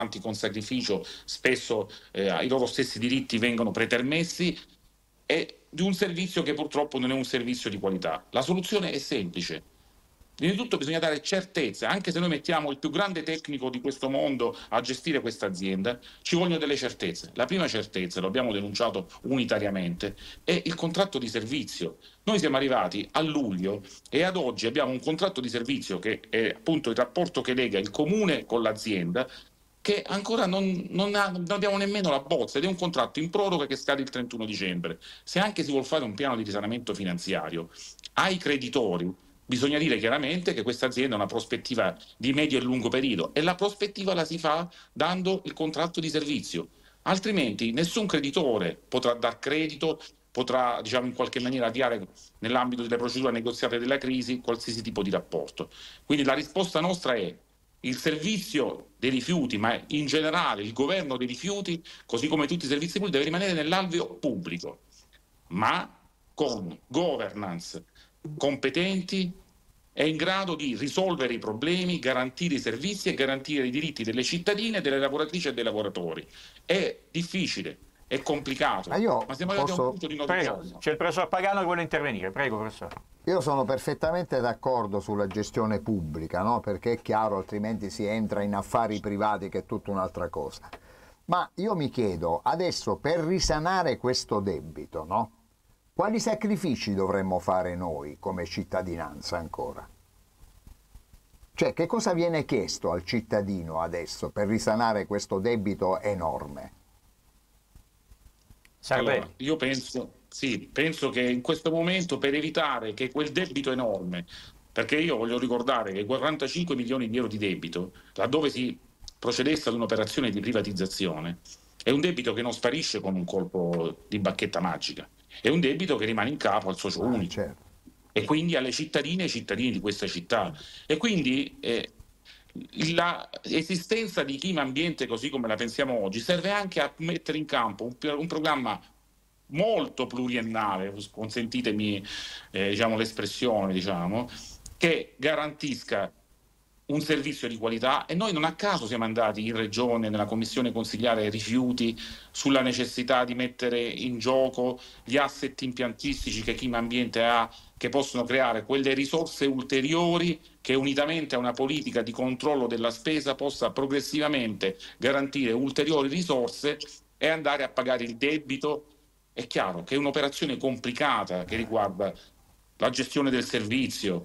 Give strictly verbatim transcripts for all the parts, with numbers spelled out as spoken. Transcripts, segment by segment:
con sacrificio, spesso eh, i loro stessi diritti vengono pretermessi, e di un servizio che purtroppo non è un servizio di qualità. La soluzione è semplice. Prima di tutto bisogna dare certezze, anche se noi mettiamo il più grande tecnico di questo mondo a gestire questa azienda, ci vogliono delle certezze. La prima certezza, lo abbiamo denunciato unitariamente, è il contratto di servizio. Noi siamo arrivati a luglio e ad oggi abbiamo un contratto di servizio che è appunto il rapporto che lega il comune con l'azienda, che ancora non, non, ha, non abbiamo nemmeno la bozza, ed è un contratto in proroga che scade il trentuno dicembre. Se anche si vuol fare un piano di risanamento finanziario ai creditori, bisogna dire chiaramente che questa azienda ha una prospettiva di medio e lungo periodo, e la prospettiva la si fa dando il contratto di servizio. Altrimenti nessun creditore potrà dar credito, potrà, diciamo, in qualche maniera avviare nell'ambito delle procedure negoziate della crisi qualsiasi tipo di rapporto. Quindi la risposta nostra è: il servizio dei rifiuti, ma in generale il governo dei rifiuti, così come tutti i servizi pubblici, deve rimanere nell'alveo pubblico, ma con governance competenti e in grado di risolvere i problemi, garantire i servizi e garantire i diritti delle cittadine, delle lavoratrici e dei lavoratori. È difficile, è complicato, ma, io ma siamo arrivati a posso... un punto di non ritorno. C'è il professor Pagano che vuole intervenire, prego professore. Io sono perfettamente d'accordo sulla gestione pubblica, no? Perché è chiaro, altrimenti si entra in affari privati, che è tutta un'altra cosa. Ma io mi chiedo, adesso per risanare questo debito, no? Quali sacrifici dovremmo fare noi come cittadinanza ancora? Cioè, che cosa viene chiesto al cittadino adesso per risanare questo debito enorme? Allora, io penso, sì, penso che in questo momento, per evitare che quel debito enorme, perché io voglio ricordare che quarantacinque milioni di euro di debito, laddove si procedesse ad un'operazione di privatizzazione, è un debito che non sparisce con un colpo di bacchetta magica. È un debito che rimane in capo al socio unico, ah, certo. E quindi alle cittadine e ai cittadini di questa città. E quindi eh, la esistenza di Clima Ambiente, così come la pensiamo oggi, serve anche a mettere in campo un, un programma molto pluriennale, consentitemi eh, diciamo, l'espressione, diciamo, che garantisca un servizio di qualità. E noi non a caso siamo andati in regione, nella commissione consigliare rifiuti, sulla necessità di mettere in gioco gli asset impiantistici che Clima Ambiente ha, che possono creare quelle risorse ulteriori che, unitamente a una politica di controllo della spesa, possa progressivamente garantire ulteriori risorse e andare a pagare il debito. È chiaro che è un'operazione complicata che riguarda la gestione del servizio.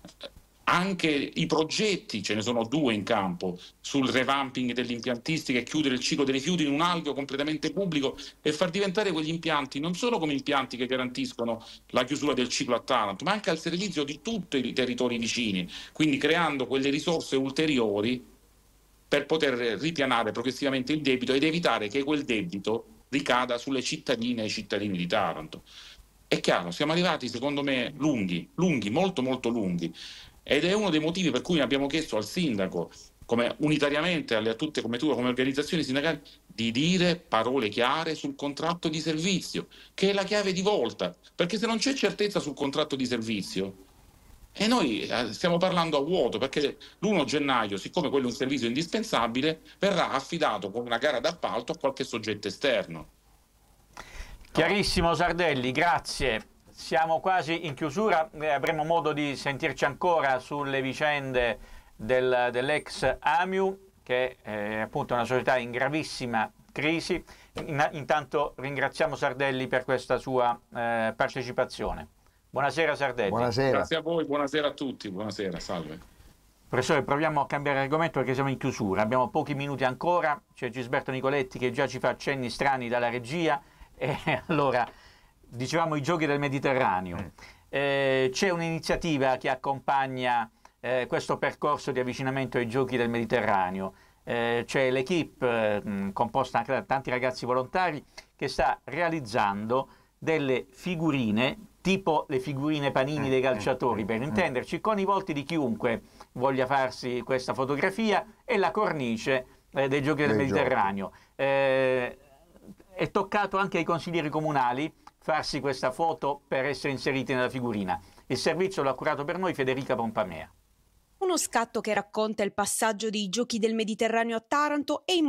Anche i progetti, ce ne sono due in campo, sul revamping dell'impiantistica e chiudere il ciclo dei rifiuti in un alveo completamente pubblico e far diventare quegli impianti non solo come impianti che garantiscono la chiusura del ciclo a Taranto, ma anche al servizio di tutti i territori vicini, quindi creando quelle risorse ulteriori per poter ripianare progressivamente il debito ed evitare che quel debito ricada sulle cittadine e i cittadini di Taranto. È chiaro, siamo arrivati, secondo me, lunghi, lunghi, molto molto lunghi. Ed è uno dei motivi per cui abbiamo chiesto al sindaco, come unitariamente alle, a tutte come tu, come organizzazioni sindacali, di dire parole chiare sul contratto di servizio, che è la chiave di volta, perché se non c'è certezza sul contratto di servizio, e noi stiamo parlando a vuoto, perché l'primo gennaio, siccome quello è un servizio indispensabile, verrà affidato con una gara d'appalto a qualche soggetto esterno. Chiarissimo Sardelli, grazie. Siamo quasi in chiusura, eh, avremo modo di sentirci ancora sulle vicende del, dell'ex Amiu, che è appunto una società in gravissima crisi. In, intanto ringraziamo Sardelli per questa sua eh, partecipazione. Buonasera Sardelli. Buonasera. Grazie a voi, buonasera a tutti, buonasera, salve. Professore, proviamo a cambiare argomento perché siamo in chiusura, abbiamo pochi minuti ancora, c'è Gisberto Nicoletti che già ci fa accenni strani dalla regia, e allora... Dicevamo i giochi del Mediterraneo, eh, c'è un'iniziativa che accompagna eh, questo percorso di avvicinamento ai giochi del Mediterraneo, eh, c'è l'equipe eh, composta anche da tanti ragazzi volontari che sta realizzando delle figurine tipo le figurine panini dei calciatori, per intenderci, con i volti di chiunque voglia farsi questa fotografia e la cornice eh, dei giochi del Mediterraneo. Eh, è toccato anche ai consiglieri comunali farsi questa foto per essere inseriti nella figurina. Il servizio l'ha curato per noi Federica Pompamea. Uno scatto che racconta il passaggio dei Giochi del Mediterraneo a Taranto e in